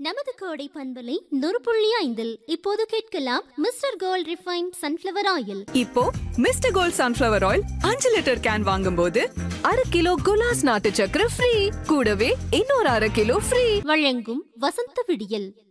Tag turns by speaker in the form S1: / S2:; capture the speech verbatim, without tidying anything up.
S1: நமது கோடை பண்பலை நூறு புள்ளி ஐந்தில் இப்போது கேட்கலாம் mister gold refine sunflower oil.
S2: இப்போ மிஸ்டர் கோல்ட் சன்ஃபிளவர் ஆயில் அஞ்சு லிட்டர் கேன் வாங்கும் போது அரை கிலோ குலாஸ் நாட்டு சக்கரை ஃப்ரீ. கூடவே இன்னொரு அரை கிலோ ஃப்ரீ.
S1: வழங்கும் வசந்த விடியல்.